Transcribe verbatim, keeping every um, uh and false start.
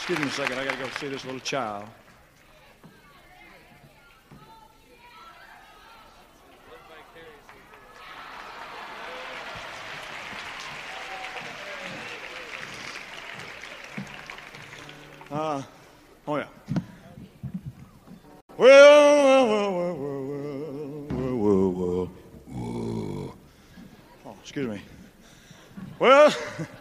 Excuse me a second. I got to go see this little child. Uh, oh, yeah. Well, well, well, well, well, well, well, well. Oh, excuse me. Well,